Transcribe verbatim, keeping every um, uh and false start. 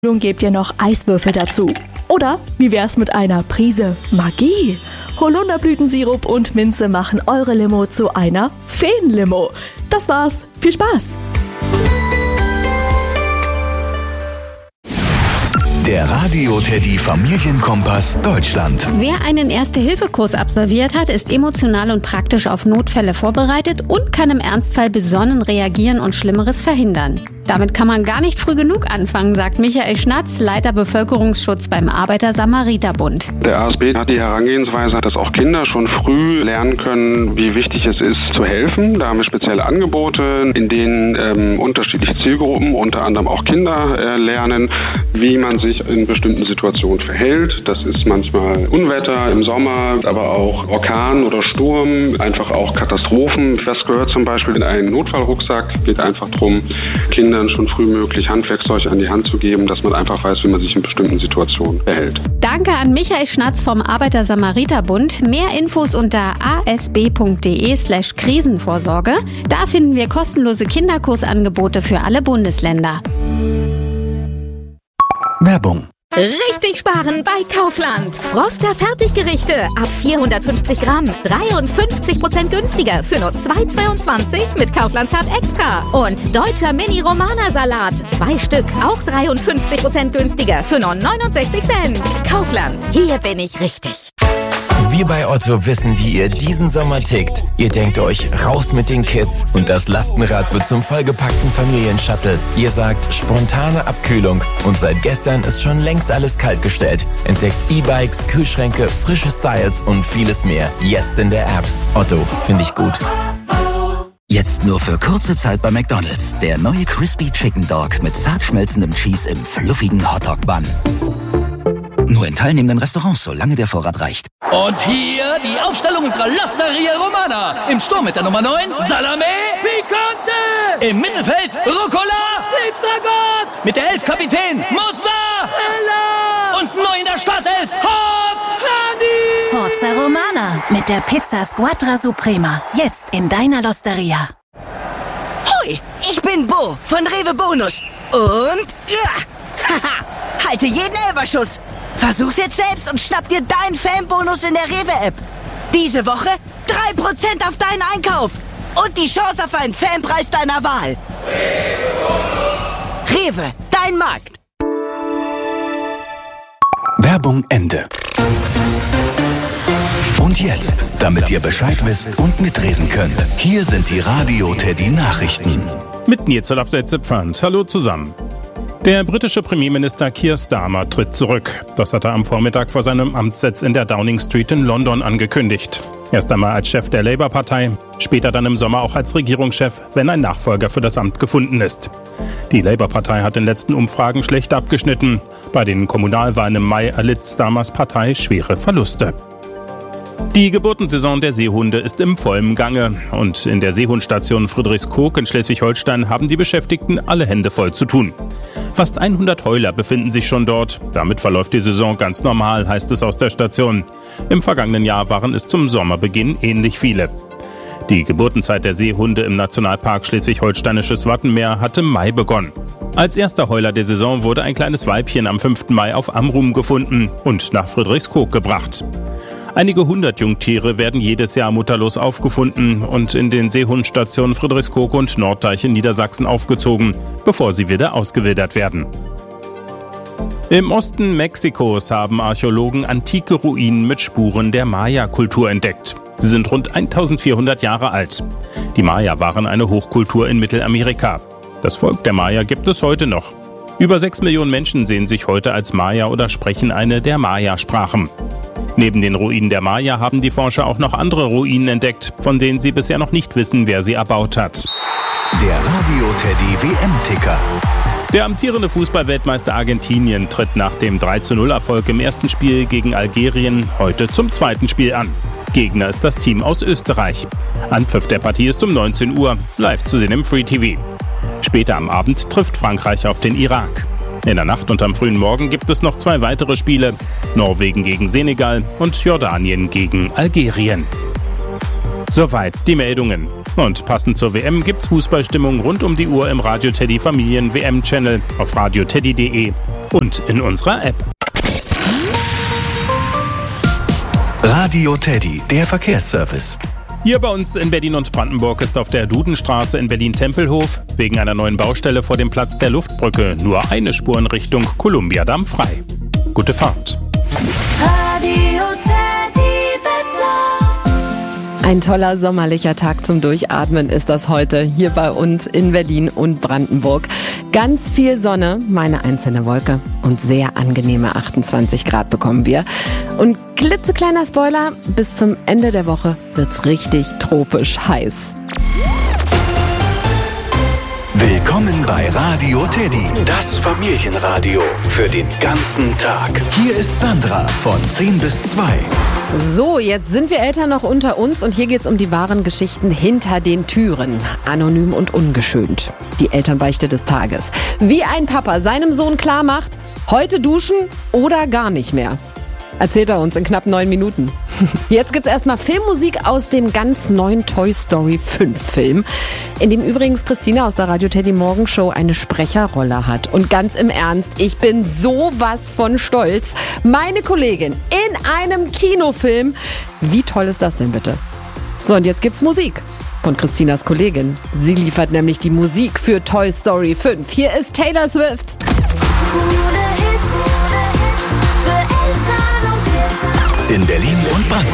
Nun gebt ihr noch Eiswürfel dazu. Oder wie wär's mit einer Prise Magie? Holunderblütensirup und Minze machen eure Limo zu einer Feenlimo. Das war's. Viel Spaß! Der Radio Teddy Familienkompass Deutschland. Wer einen Erste-Hilfe-Kurs absolviert hat, ist emotional und praktisch auf Notfälle vorbereitet und kann im Ernstfall besonnen reagieren und Schlimmeres verhindern. Damit kann man gar nicht früh genug anfangen, sagt Michael Schnatz, Leiter Bevölkerungsschutz beim Arbeiter-Samariter-Bund. Der A S B hat die Herangehensweise, dass auch Kinder schon früh lernen können, wie wichtig es ist, zu helfen. Da haben wir spezielle Angebote, in denen ähm, unterschiedliche Zielgruppen, unter anderem auch Kinder, äh, lernen, wie man sich in bestimmten Situationen verhält. Das ist manchmal Unwetter im Sommer, aber auch Orkan oder Sturm, einfach auch Katastrophen. Das gehört zum Beispiel in einen Notfallrucksack. Geht einfach darum, Kindern schon frühmöglich Handwerkzeug an die Hand zu geben, dass man einfach weiß, wie man sich in bestimmten Situationen verhält. Danke an Michael Schnatz vom Arbeiter-Samariter-Bund. Mehr Infos unter asb.de slash Krisenvorsorge. Da finden wir kostenlose Kinderkursangebote für alle Bundesländer. Werbung. Richtig sparen bei Kaufland. Froster Fertiggerichte ab vierhundertfünfzig Gramm. dreiundfünfzig Prozent günstiger für nur zwei Euro zweiundzwanzig mit Kaufland Card Extra. Und deutscher Mini-Romana-Salat. Zwei Stück, auch dreiundfünfzig Prozent günstiger für nur neunundsechzig Cent. Kaufland, hier bin ich richtig. Wir bei Otto wissen, wie ihr diesen Sommer tickt. Ihr denkt euch, raus mit den Kids und das Lastenrad wird zum vollgepackten Familienshuttle. Ihr sagt, spontane Abkühlung und seit gestern ist schon längst alles kaltgestellt. Entdeckt E-Bikes, Kühlschränke, frische Styles und vieles mehr. Jetzt in der App. Otto, finde ich gut. Jetzt nur für kurze Zeit bei McDonald's. Der neue Crispy Chicken Dog mit zart schmelzendem Cheese im fluffigen Hotdog-Bun. Nur in teilnehmenden Restaurants, solange der Vorrat reicht. Und hier die Aufstellung unserer L'Osteria Romana. Im Sturm mit der Nummer neun, Salame Picante. Im Mittelfeld, Rucola Pizzagott. Mit der elf, Kapitän Mozzarella. Und neu in der Startelf, Hot Honey. Forza Romana mit der Pizza Squadra Suprema. Jetzt in deiner L'Osteria. Hoi, ich bin Bo von Rewe Bonus. Und, ja, haha, halte jeden Elberschuss. Versuch's jetzt selbst und schnapp dir deinen Fanbonus in der Rewe-App. Diese Woche drei Prozent auf deinen Einkauf. Und die Chance auf einen Fanpreis deiner Wahl. Rewe, dein Markt. Werbung Ende. Und jetzt, damit ihr Bescheid wisst und mitreden könnt, hier sind die Radio Teddy Nachrichten. Mit Nils Pfand. Hallo zusammen. Der britische Premierminister Keir Starmer tritt zurück. Das hat er am Vormittag vor seinem Amtssitz in der Downing Street in London angekündigt. Erst einmal als Chef der Labour-Partei, später dann im Sommer auch als Regierungschef, wenn ein Nachfolger für das Amt gefunden ist. Die Labour-Partei hat in den letzten Umfragen schlecht abgeschnitten. Bei den Kommunalwahlen im Mai erlitt Starmers Partei schwere Verluste. Die Geburtensaison der Seehunde ist im vollen Gange und in der Seehundstation Friedrichskoog in Schleswig-Holstein haben die Beschäftigten alle Hände voll zu tun. Fast hundert Heuler befinden sich schon dort. Damit verläuft die Saison ganz normal, heißt es aus der Station. Im vergangenen Jahr waren es zum Sommerbeginn ähnlich viele. Die Geburtenzeit der Seehunde im Nationalpark Schleswig-Holsteinisches Wattenmeer hat im Mai begonnen. Als erster Heuler der Saison wurde ein kleines Weibchen am fünften Mai auf Amrum gefunden und nach Friedrichskoog gebracht. Einige hundert Jungtiere werden jedes Jahr mutterlos aufgefunden und in den Seehundstationen Friedrichskoog und Norddeich in Niedersachsen aufgezogen, bevor sie wieder ausgewildert werden. Im Osten Mexikos haben Archäologen antike Ruinen mit Spuren der Maya-Kultur entdeckt. Sie sind rund eintausendvierhundert Jahre alt. Die Maya waren eine Hochkultur in Mittelamerika. Das Volk der Maya gibt es heute noch. Über sechs Millionen Menschen sehen sich heute als Maya oder sprechen eine der Maya-Sprachen. Neben den Ruinen der Maya haben die Forscher auch noch andere Ruinen entdeckt, von denen sie bisher noch nicht wissen, wer sie erbaut hat. Der Radio Teddy W M-Ticker. Der amtierende Fußballweltmeister Argentinien tritt nach dem drei zu null Erfolg im ersten Spiel gegen Algerien heute zum zweiten Spiel an. Gegner ist das Team aus Österreich. Anpfiff der Partie ist um neunzehn Uhr, live zu sehen im Free T V. Später am Abend trifft Frankreich auf den Irak. In der Nacht und am frühen Morgen gibt es noch zwei weitere Spiele. Norwegen gegen Senegal und Jordanien gegen Algerien. Soweit die Meldungen. Und passend zur W M gibt's Fußballstimmung rund um die Uhr im Radio Teddy Familien W M-Channel auf radioteddy punkt de und in unserer App. Radio Teddy, der Verkehrsservice. Hier bei uns in Berlin und Brandenburg ist auf der Dudenstraße in Berlin-Tempelhof wegen einer neuen Baustelle vor dem Platz der Luftbrücke nur eine Spur in Richtung Kolumbiadamm frei. Gute Fahrt. Radio Teddy Wetter. Ein toller sommerlicher Tag zum Durchatmen ist das heute hier bei uns in Berlin und Brandenburg. Ganz viel Sonne, meine einzelne Wolke und sehr angenehme achtundzwanzig Grad bekommen wir. Und klitzekleiner Spoiler, bis zum Ende der Woche wird's richtig tropisch heiß. Willkommen bei Radio Teddy, das Familienradio für den ganzen Tag. Hier ist Sandra von zehn bis zwei. So, jetzt sind wir Eltern noch unter uns und hier geht's um die wahren Geschichten hinter den Türen. Anonym und ungeschönt. Die Elternbeichte des Tages. Wie ein Papa seinem Sohn klar macht, heute duschen oder gar nicht mehr. Erzählt er uns in knapp neun Minuten. Jetzt gibt's erstmal Filmmusik aus dem ganz neuen Toy Story fünf Film, in dem übrigens Christina aus der Radio Teddy Morgenshow eine Sprecherrolle hat. Und ganz im Ernst, ich bin sowas von stolz. Meine Kollegin in einem Kinofilm. Wie toll ist das denn bitte? So, und jetzt gibt's Musik von Christinas Kollegin. Sie liefert nämlich die Musik für Toy Story fünf. Hier ist Taylor Swift. In Berlin und Brandenburg.